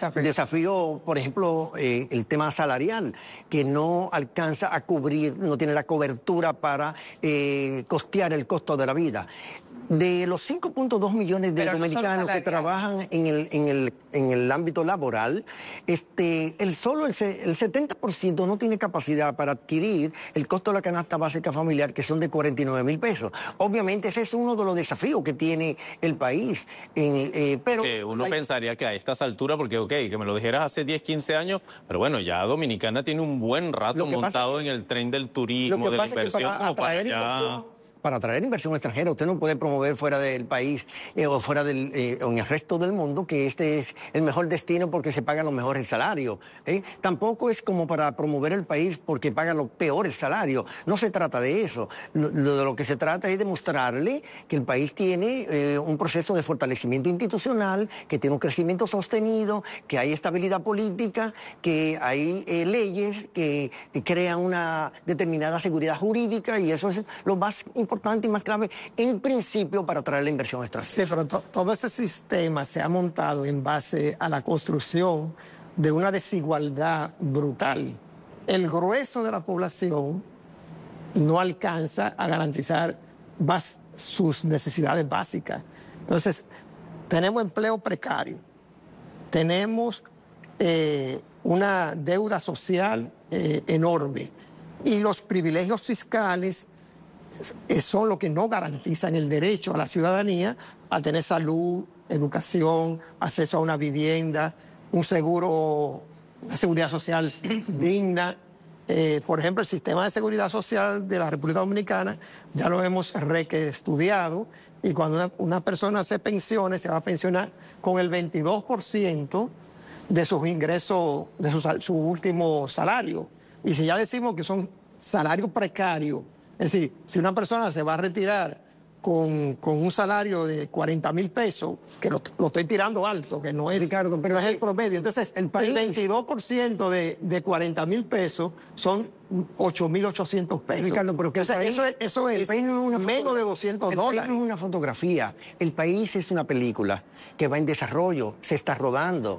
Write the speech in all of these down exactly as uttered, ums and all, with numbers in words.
desafío. desafío, por ejemplo, eh, el tema salarial, que no alcanza a cubrir, no tiene la cobertura para eh, costear el costo de la vida. De los cinco punto dos millones de Pero no dominicanos que trabajan en el, en el, en el ámbito laboral, este, el solo el, el setenta por ciento no tiene capacidad para adquirir el costo de la canasta básica familiar, que son de cuarenta y nueve mil pesos. Obviamente ese es uno de los desafíos que tiene el país. Eh, eh, pero que uno hay... pensaría que a estas alturas, porque ok, que me lo dijeras hace diez, quince años, pero bueno, ya Dominicana tiene un buen rato montado en el tren del turismo, de la inversión, como para allá. Para atraer inversión extranjera, usted no puede promover fuera del país eh, o fuera del, eh, en el resto del mundo que este es el mejor destino porque se pagan los mejores salarios. ¿eh? Tampoco es como para promover el país porque pagan los peores salarios. No se trata de eso. Lo, lo, de lo que se trata es demostrarle que el país tiene eh, un proceso de fortalecimiento institucional, que tiene un crecimiento sostenido, que hay estabilidad política, que hay eh, leyes que, que crean una determinada seguridad jurídica, y eso es lo más importante. importante y más clave en principio para atraer la inversión extranjera. Sí, pero to todo ese sistema se ha montado en base a la construcción de una desigualdad brutal. El grueso de la población no alcanza a garantizar sus necesidades básicas. Entonces, tenemos empleo precario, tenemos eh, una deuda social eh, enorme, y los privilegios fiscales son lo que no garantizan el derecho a la ciudadanía a tener salud, educación, acceso a una vivienda, un seguro, una seguridad social digna. Eh, por ejemplo, el sistema de seguridad social de la República Dominicana ya lo hemos reestudiado, y cuando una, una persona se pensione, se va a pensionar con el veintidós por ciento de sus ingresos, de su, su último salario. Y si ya decimos que son salarios precarios, es decir, si una persona se va a retirar con, con un salario de cuarenta mil pesos, que lo, lo estoy tirando alto, que no es, Ricardo, pero no es el promedio, entonces el, país... el veintidós por ciento de, de cuarenta mil pesos son ocho mil ochocientos pesos. Ricardo, pero que o sea, país, eso es, eso es no es una menos de doscientos el dólares. El país no es una fotografía, el país es una película que va en desarrollo, se está rodando.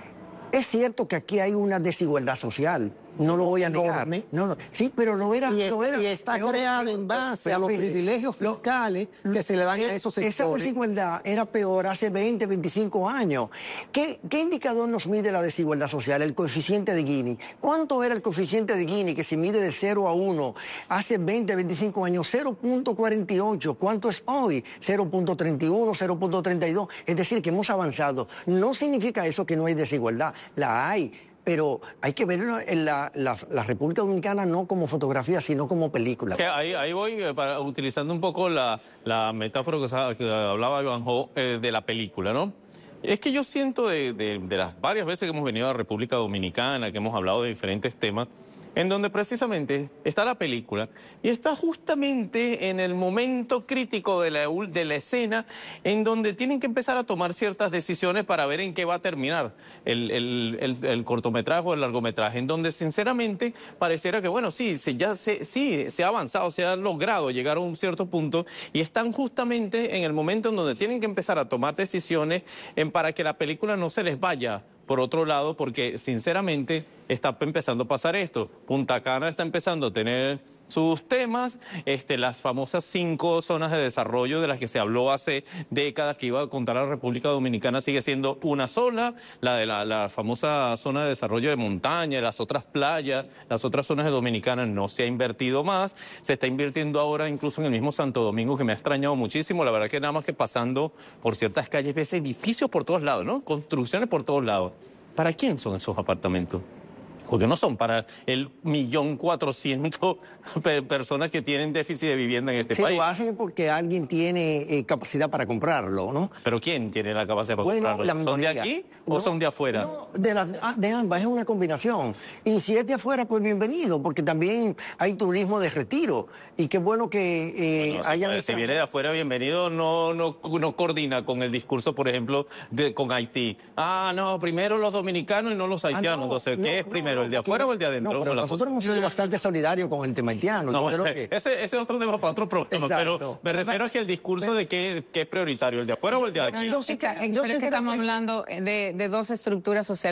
Es cierto que aquí hay una desigualdad social, no lo voy a negar. No, no. Sí, pero lo era. Y, lo era, y está peor, creada en base pero, a los pero, privilegios fiscales lo, que se le dan a esos sectores. Esa desigualdad era peor hace veinte, veinticinco años. ¿Qué, ¿Qué indicador nos mide la desigualdad social? El coeficiente de Gini. ¿Cuánto era el coeficiente de Gini que se mide de cero a uno hace veinte, veinticinco años? cero punto cuarenta y ocho. ¿Cuánto es hoy? cero punto treinta y uno, cero punto treinta y dos. Es decir, que hemos avanzado. No significa eso que no hay desigualdad. La hay. Pero hay que verlo en la, la, la República Dominicana no como fotografía, sino como película. Que ahí, ahí voy eh, para, utilizando un poco la, la metáfora que, que hablaba Ivanhoe eh, de la película, ¿no? Es que yo siento de, de, de las varias veces que hemos venido a la República Dominicana, que hemos hablado de diferentes temas, en donde precisamente está la película y está justamente en el momento crítico de la, de la escena en donde tienen que empezar a tomar ciertas decisiones para ver en qué va a terminar el, el, el, el cortometraje o el largometraje, en donde sinceramente pareciera que, bueno, sí, se, ya se, sí, se ha avanzado, se ha logrado llegar a un cierto punto y están justamente en el momento en donde tienen que empezar a tomar decisiones en, para que la película no se les vaya por otro lado, porque sinceramente está empezando a pasar esto. Punta Cana está empezando a tener sus temas, este, las famosas cinco zonas de desarrollo de las que se habló hace décadas que iba a contar la República Dominicana sigue siendo una sola, la de la, la famosa zona de desarrollo de montaña, las otras playas, las otras zonas de Dominicana no se ha invertido más, se está invirtiendo ahora incluso en el mismo Santo Domingo, que me ha extrañado muchísimo, la verdad que nada más que pasando por ciertas calles ves edificios por todos lados, ¿no? Construcciones por todos lados. ¿Para quién son esos apartamentos? Porque no son para el millón cuatrocientos personas que tienen déficit de vivienda en este Se país. lo hacen porque alguien tiene eh, capacidad para comprarlo, ¿no? ¿Pero quién tiene la capacidad para bueno, comprarlo? ¿Son de aquí o no, son de afuera? No, de, la, de ambas, es una combinación. Y si es de afuera, pues bienvenido, porque también hay turismo de retiro. Y qué bueno que eh, bueno, hayan... Si, si viene de afuera, bienvenido, no, no, no coordina con el discurso, por ejemplo, de, con Haití. Ah, no, primero los dominicanos y no los haitianos. Ah, no, Entonces, ¿qué no, es primero, no, el de afuera o el de adentro? No, pero nosotros hemos sido bastante solidarios con el tema haitiano. No, creo que... que... ese, ese es otro tema para otro programa, Exacto. Pero me refiero a que el discurso pero... de qué, qué es prioritario, el de afuera o el de aquí. No, no, es que, es que estamos hablando de, de dos estructuras sociales